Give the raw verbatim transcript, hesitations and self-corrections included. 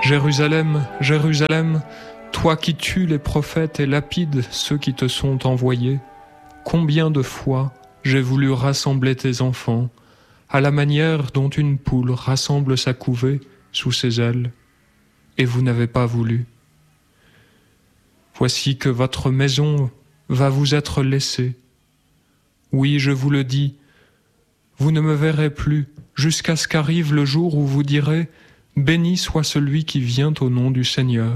Jérusalem, Jérusalem, toi qui tues les prophètes et lapides ceux qui te sont envoyés, combien de fois j'ai voulu rassembler tes enfants, à la manière dont une poule rassemble sa couvée sous ses ailes, et vous n'avez pas voulu. Voici que votre maison va vous être laissée. Oui, je vous le dis, vous ne me verrez plus jusqu'à ce qu'arrive le jour où vous direz « Béni soit celui qui vient au nom du Seigneur ».